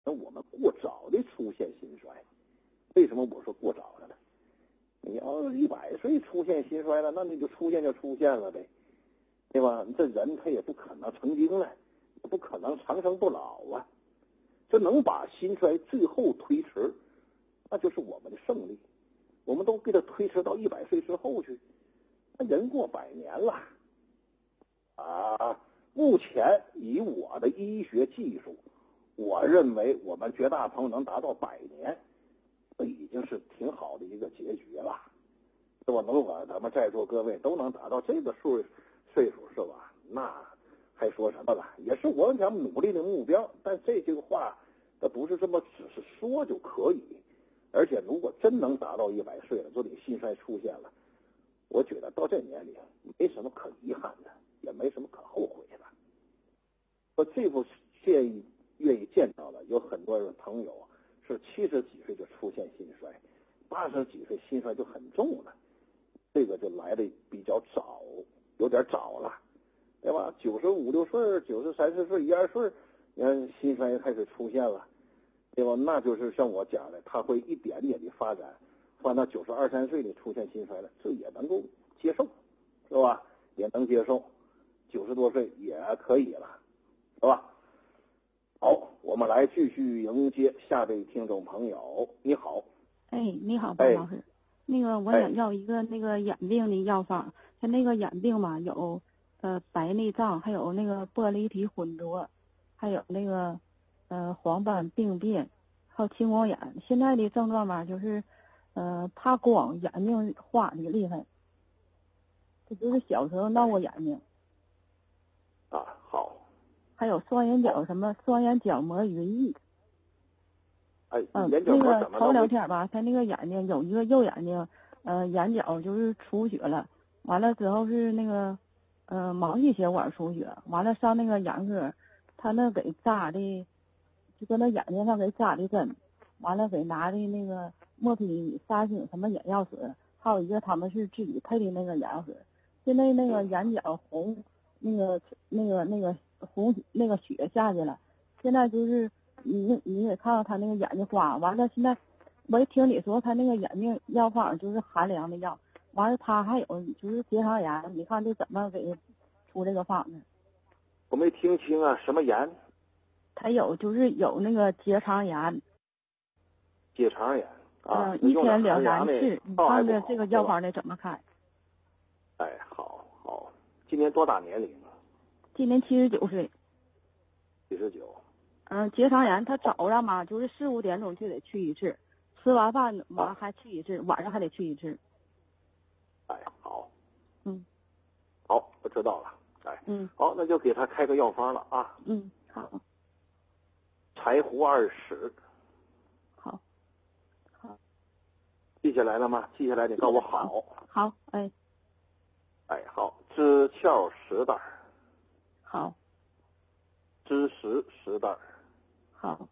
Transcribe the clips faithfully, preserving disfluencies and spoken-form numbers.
那我们过早的出现心衰。为什么我说过早了呢？你要一百岁出现心衰了，那你就出现就出现了呗，对吧？这人他也不可能成精了，也不可能长生不老啊。这能把心衰最后推迟，那就是我们的胜利。我们都给他推迟到一百岁之后去，那人过百年了啊！目前以我的医学技术，我认为我们绝大朋友能达到百年，这已经是挺好的一个结局了，是吧？如果咱们在座各位都能达到这个数岁数，是吧？那还说什么了？也是我想努力的目标。但这句话，它不是这么只是说就可以。而且，如果真能达到一百岁了，说你心衰出现了，我觉得到这年龄没什么可遗憾的，也没什么可后悔的。我这部建议愿意见到的有很多人朋友是七十几岁就出现心衰，八十几岁心衰就很重了，这个就来的比较早，有点早了，对吧？九十五六岁、九十三四岁、一二岁，你看心衰开始出现了。对吧？那就是像我讲的，他会一点点的发展，放到九十二三岁里出现心衰了，这也能够接受，是吧？也能接受，九十多岁也可以了，是吧？好，我们来继续迎接下位听众朋友。你好， 哎，你好，包老师。哎、那个我想要一个那个眼病的药方，他、哎、那个眼病嘛，有呃白内障，还有那个玻璃体混浊，还有那个。呃，黄斑病变，还有青光眼。现在的症状吧，就是，呃，怕光，眼睛花的厉害。这就是小时候闹过眼睛。 啊，好。 还有双眼角什么双眼角膜余翳。 哎， 嗯、 呃， 那个头两天吧，他那个眼睛有一个右眼睛，呃，眼角就是出血了。完了之后是那个，呃，毛细血管出血。完了上那个眼科，他那给扎的。就搁那眼睛上给扎的针，完了给拿的那个莫匹沙星什么眼药水，还有一个他们是自己配的那个眼药水。现在那个眼角红，那个那个那个红那个血下去了。现在就是你你也看到他那个眼睛花，完了现在我一听你说他那个眼睛药方就是寒凉的药，完了他还有就是结肠炎，你看这怎么给出这个方子？ 我没听清啊，什么炎？ 他有就是有那个结肠炎， 结肠炎啊， 嗯，一天两三次，你看着这个药方的怎么开？ 哎，好好，今年多大年龄啊？ 今年七十九岁。 七十九。 嗯，结肠炎他早上嘛，就是四五点钟就得去一次，吃完饭完还去一次，啊、晚上还得去一次。 哎，好。 嗯。 好，我知道了。哎。 嗯。 好，那就给他开个药方了啊。 嗯，好。 柴胡二十， 好，好， 记下来了吗？记下来，你告我好。 好，哎， 哎，好，知壳十袋， 好， 知实十袋， 好，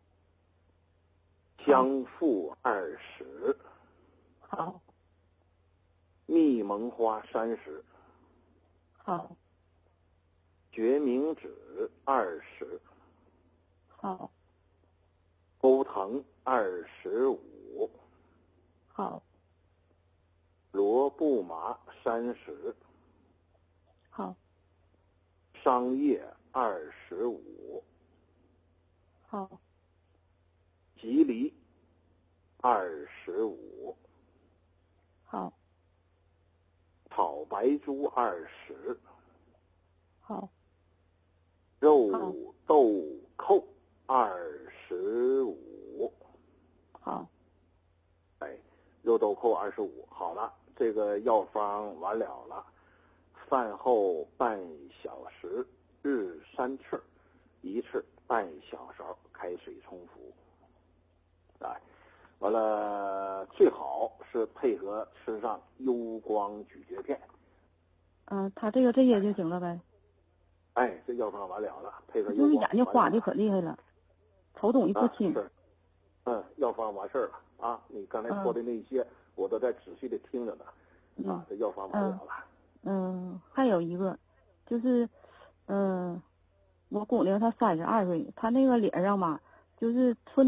姜附二十， 好， 蜜蒙花三十， 好， 决明子二十， 好。 钩藤二十五， 好， 罗布麻三十， 好， 桑叶二十五， 好， 吉梨二十五， 好， 炒白术二十， 好， 肉豆蔻二十五， 好， 哎，肉豆蔻二十五，好了，这个药方完了了，饭后半小时，日三次，一次半小勺开水冲服，哎，完了最好是配合吃上幽光咀嚼片。 嗯、呃，他这个这些就行了呗。 哎，这药方完了了，配合幽光。 就是眼睛花的可厉害了。头肿一不轻、 啊，是，嗯，药方完事儿了啊！你刚才说的那些，嗯、我都在仔细的听着呢。 嗯、 啊，这药方完了了。 嗯、呃，还有一个，就是，嗯、呃，我姑娘她三十二岁，她那个脸上嘛， 就是春。